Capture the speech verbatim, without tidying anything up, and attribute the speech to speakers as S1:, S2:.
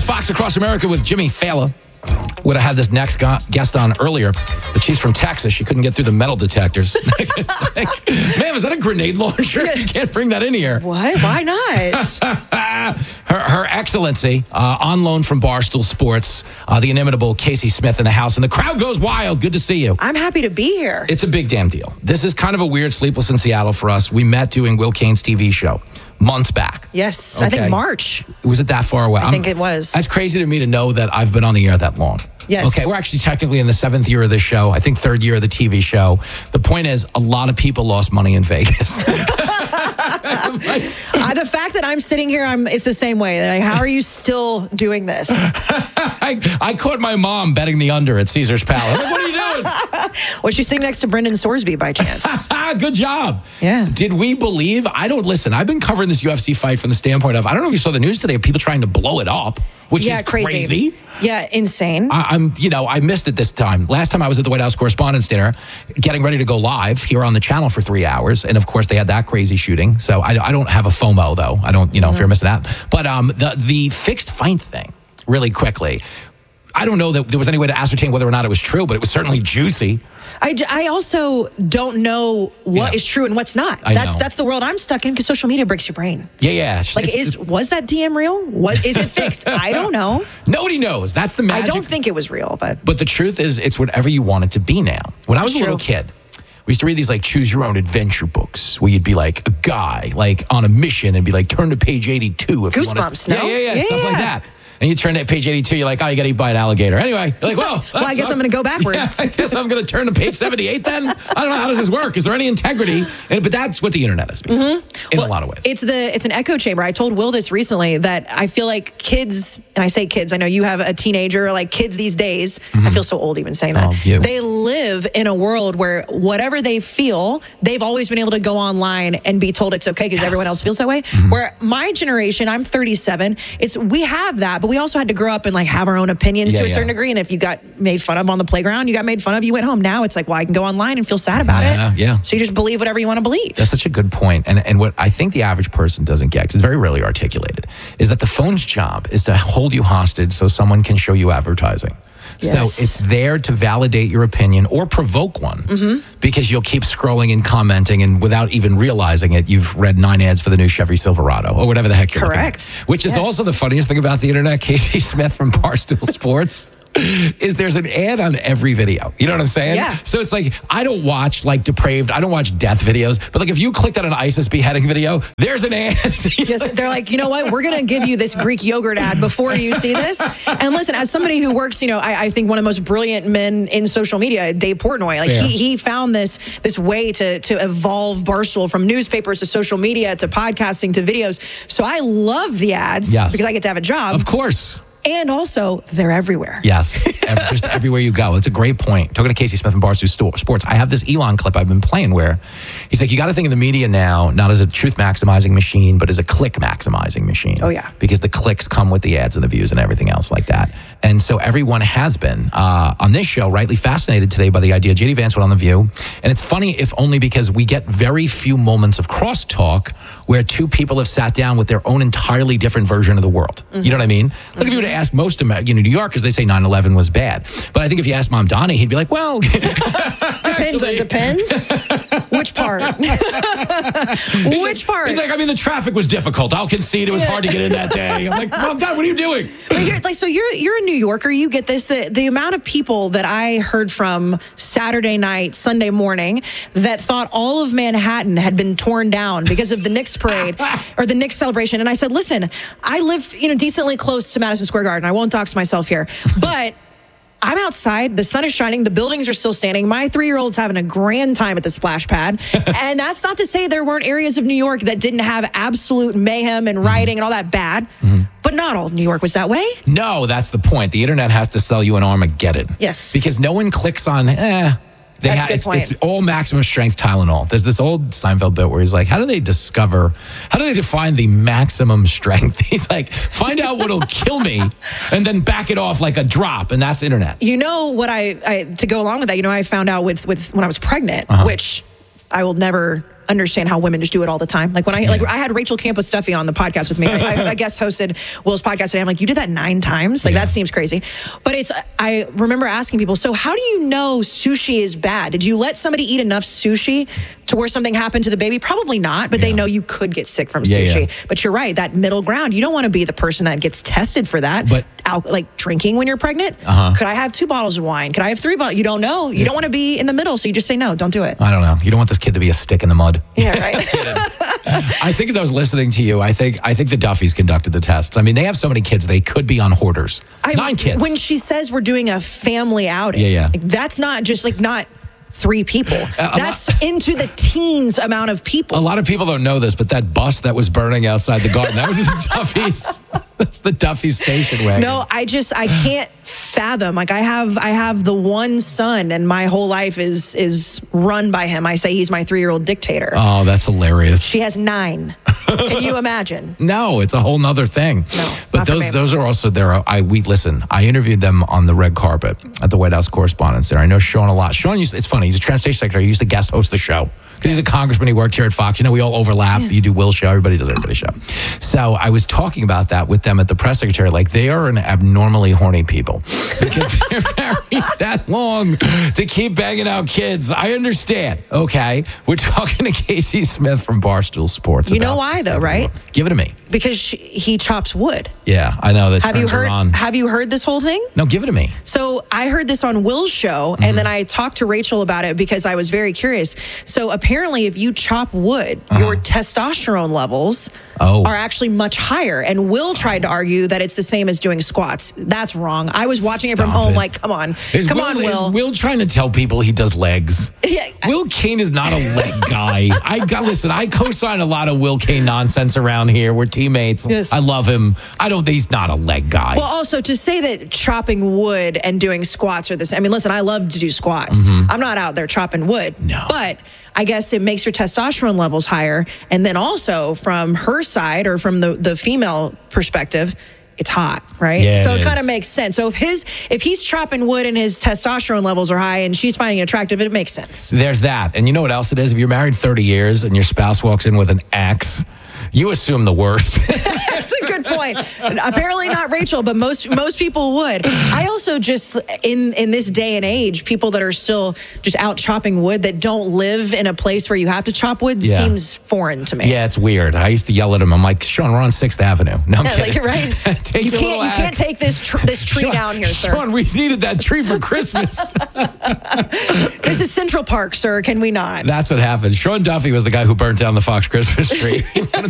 S1: Fox Across America with Jimmy Fallon. Would have had this next go- guest on earlier, but she's from Texas. She couldn't get through the metal detectors. Like, ma'am, is that a grenade launcher? You can't bring that in here.
S2: What? Why not?
S1: her, her Excellency, uh, on loan from Barstool Sports, uh, the inimitable Casey Smith in the house, and the crowd goes wild. Good to see you.
S2: I'm happy to be here.
S1: It's a big damn deal. This is kind of a weird Sleepless in Seattle for us. We met doing Will Kane's T V show months back.
S2: Yes,
S1: Okay.
S2: I think March.
S1: Was it that far away?
S2: I
S1: I'm-
S2: think it was.
S1: That's crazy to me to know that I've been on the air that long.
S2: Yes.
S1: Okay, we're actually technically in the seventh year of this show. I think third year of the T V show. The point is, a lot of people lost money in Vegas.
S2: uh, the fact that I'm sitting here, I'm. It's the same way. Like, how are you still doing this?
S1: I, I caught my mom betting the under at Caesar's Palace. Like, what are you doing?
S2: Was she sitting next to Brendan Sorsby by chance?
S1: Good job.
S2: Yeah.
S1: Did we believe? I don't listen. I've been covering this U F C fight from the standpoint of, I don't know if you saw the news today of people trying to blow it up, which
S2: yeah,
S1: is
S2: crazy.
S1: crazy.
S2: Yeah, insane.
S1: I, I'm, you know, I missed it this time. Last time I was at the White House Correspondents' Dinner, getting ready to go live here on the channel for three hours. And of course, they had that crazy shooting. So I, I don't have a FOMO, though. I don't, you know, mm-hmm. if you're missing out. But um, the, the fixed fight thing, really quickly, I don't know that there was any way to ascertain whether or not it was true, but it was certainly juicy.
S2: I, I also don't know what
S1: Yeah.
S2: is true and what's not.
S1: I
S2: that's
S1: know.
S2: that's the world I'm stuck in because social media breaks your brain.
S1: Yeah, yeah.
S2: Like,
S1: It's-
S2: is was that D M real? What is it fixed? I don't know.
S1: Nobody knows. That's the magic.
S2: I don't think it was real, but
S1: But the truth is, it's whatever you want it to be now. When I was
S2: That's
S1: a little
S2: true.
S1: kid, we used to read these like choose your own adventure books where you'd be like a guy like on a mission and be like turn to page eighty-two. If you wanna,
S2: Goosebumps, no?
S1: Yeah, yeah, yeah,
S2: Yeah,
S1: stuff like
S2: yeah.
S1: that. And you turn to page eighty-two, you're like, oh, you got to eat by an alligator. Anyway, you're like, well,
S2: well, I guess I'm going to go backwards.
S1: Yeah, I guess I'm going to turn to page seventy-eight then. I don't know, how does this work? Is there any integrity? And, but that's what the internet has become
S2: Mm-hmm.
S1: in
S2: Well,
S1: a lot of ways.
S2: It's the it's an echo chamber. I told Will this recently that I feel like kids, and I say kids, I know you have a teenager, like kids these days. I feel so old even saying that.
S1: Oh, you.
S2: They live in a world where whatever they feel, they've always been able to go online and be told it's okay because
S1: Yes.
S2: everyone else feels that way. Where my generation, I'm thirty-seven, it's we have that, but we also had to grow up and like have our own opinions
S1: Yeah,
S2: to a
S1: yeah.
S2: certain degree. And if you got made fun of on the playground, you got made fun of, you went home. Now it's like, well, I can go online and feel sad about
S1: Yeah,
S2: it.
S1: yeah.
S2: So you just believe whatever you want to believe.
S1: That's such a good point. And and what I think the average person doesn't get, because it's very rarely articulated, is that the phone's job is to hold you hostage so someone can show you advertising.
S2: Yes.
S1: So it's there to validate your opinion or provoke one
S2: Mm-hmm.
S1: because you'll keep scrolling and commenting, and without even realizing it, you've read nine ads for the new Chevy Silverado or whatever the heck you're looking at.
S2: Correct.
S1: Which is
S2: Yeah.
S1: also the funniest thing about the internet. Casey Smith from Barstool Sports. Is there's an ad on every video. You know what I'm saying?
S2: Yeah.
S1: So it's like, I don't watch like depraved, I don't watch death videos, but like if you clicked on an ISIS beheading video, there's an ad.
S2: Yes, they're like, you know what? We're going to give you this Greek yogurt ad before you see this. And listen, as somebody who works, you know, I, I think one of the most brilliant men in social media, Dave Portnoy, like
S1: Fair.
S2: he, he found this this way to to evolve Barstool from newspapers to social media to podcasting to videos. So I love the ads
S1: Yes.
S2: because I get to have a job.
S1: Of course.
S2: And also, they're everywhere.
S1: Yes, ev- just everywhere you go. It's a great point. Talking to Casey Smith from Barstool Sto- Sports, I have this Elon clip I've been playing where he's like, you got to think of the media now not as a truth maximizing machine, but as a click maximizing machine.
S2: Oh, yeah.
S1: Because the clicks come with the ads and the views and everything else like that. And so everyone has been uh, on this show rightly fascinated today by the idea. J D Vance went on The View. And it's funny, if only because we get very few moments of crosstalk where two people have sat down with their own entirely different version of the world.
S2: Mm-hmm.
S1: You know what I mean? Like if you were to ask most Amer- you know, New Yorkers, they'd say nine eleven was bad. But I think if you ask Mom Donnie, he'd be like, well...
S2: Depends.
S1: actually-
S2: It depends. Which part? Which part?
S1: He's like, I mean, the traffic was difficult. I'll concede it was hard to get in that day. I'm like, Mom, Dad, what are you doing?
S2: But you're, like, so you're you're a New Yorker. You get this. The, the amount of people that I heard from Saturday night, Sunday morning, that thought all of Manhattan had been torn down because of the Knicks parade or the Knicks celebration. And I said, listen, I live, you know, decently close to Madison Square Garden. I won't dox myself here, but I'm outside. The sun is shining. The buildings are still standing. My three-year-old's having a grand time at the splash pad. And that's not to say there weren't areas of New York that didn't have absolute mayhem and rioting and all that bad. Mm-hmm. But not all of New York was that way.
S1: No, that's the point. The internet has to sell you an Armageddon.
S2: Yes.
S1: Because no one clicks on, eh. They
S2: That's
S1: ha-
S2: a good
S1: it's,
S2: point.
S1: it's all maximum strength Tylenol. There's this old Seinfeld bit where he's like, how do they discover, how do they define the maximum strength? He's like, find out what'll kill me and then back it off like a drop. And that's internet.
S2: You know what I, I to go along with that, you know, I found out with, with when I was pregnant,
S1: Uh-huh.
S2: which I will never understand how women just do it all the time. Like when I, like I had Rachel Campos Duffy on the podcast with me. I, I, I guest hosted Will's podcast today. I'm like, you did that nine times? Like, yeah. That seems crazy. But it's, I remember asking people, so how do you know sushi is bad? Did you let somebody eat enough sushi to where something happened to the baby? Probably not, but yeah. They know you could get sick from
S1: yeah,
S2: sushi.
S1: Yeah.
S2: But you're right, that middle ground, you don't want to be the person that gets tested for that.
S1: But
S2: Al- like drinking when you're pregnant,
S1: uh-huh.
S2: Could I have two bottles of wine? Could I have three bottles? You don't know. You yeah. don't want to be in the middle, so you just say no, don't do it.
S1: I don't know. You don't want this kid to be a stick in the mud.
S2: Yeah, right.
S1: I think as I was listening to you, I think I think the Duffys conducted the tests. I mean, they have so many kids, they could be on hoarders. I, Nine kids.
S2: When she says we're doing a family outing,
S1: yeah, yeah.
S2: Like, that's not just like not three people. Uh, That's lot, into the teens amount of people.
S1: A lot of people don't know this, but that bus that was burning outside the garden, that was the Duffys. That's the Duffy station wagon.
S2: No, I just, I can't fathom. Like I have, I have the one son and my whole life is, is run by him. I say he's my three-year-old dictator.
S1: Oh, that's hilarious.
S2: She has nine. Can you imagine?
S1: No, it's a whole nother thing.
S2: No,
S1: but those those are also there. I we listen. I interviewed them on the red carpet at the White House Correspondents' Center. I know Sean a lot. Sean used. It's funny. He's a transportation secretary. He used to guest host the show because he's a congressman. He worked here at Fox. You know, we all overlap. Yeah. You do Will's show. Everybody does everybody's show. So I was talking about that with them at the press secretary. Like they are an abnormally horny people because they're married that long to keep banging out kids. I understand. Okay, we're talking to Casey Smith from Barstool Sports.
S2: You know why though, right?
S1: Give it to me.
S2: Because she, he chops wood.
S1: Yeah, I know that.
S2: Have you heard?
S1: On.
S2: Have you heard this whole thing?
S1: No, give it to me.
S2: So I heard this on Will's show, mm-hmm. and then I talked to Rachel about it because I was very curious. So apparently, if you chop wood, uh-huh. your testosterone levels
S1: oh.
S2: are actually much higher. And Will tried to argue that it's the same as doing squats. That's wrong. I was watching
S1: Stop
S2: it from home,
S1: it.
S2: like, come on,
S1: is
S2: come
S1: Will,
S2: on, Will.
S1: Is Will trying to tell people he does legs?
S2: Yeah,
S1: Will Kane is not a leg guy. I got listen. I co-sign a lot of Will Kane nonsense around here. We're teammates.
S2: Yes.
S1: I love him. I don't think he's not a leg guy.
S2: Well, also to say that chopping wood and doing squats are the same. I mean, listen, I love to do squats.
S1: Mm-hmm.
S2: I'm not out there chopping wood.
S1: No.
S2: But I guess it makes your testosterone levels higher. And then also from her side or from the, the female perspective, it's hot, right?
S1: Yeah,
S2: so it,
S1: it
S2: kind of makes sense. So if his if he's chopping wood and his testosterone levels are high and she's finding it attractive, it makes sense.
S1: There's that. And you know what else it is? If you're married thirty years and your spouse walks in with an axe, you assume the worst.
S2: That's a good point. Apparently not Rachel, but most most people would. I also just, in, in this day and age, people that are still just out chopping wood that don't live in a place where you have to chop wood
S1: yeah.
S2: seems foreign to me.
S1: Yeah, it's weird. I used to yell at him. I'm like, Sean, we're on sixth Avenue. No, I'm
S2: yeah,
S1: kidding.
S2: Like, right?
S1: Take
S2: you
S1: the
S2: can't, you can't take this, tr- this tree
S1: Sean,
S2: down here, sir.
S1: Sean, we needed that tree for Christmas.
S2: This is Central Park, sir. Can we not?
S1: That's what happened. Sean Duffy was the guy who burnt down the Fox Christmas tree.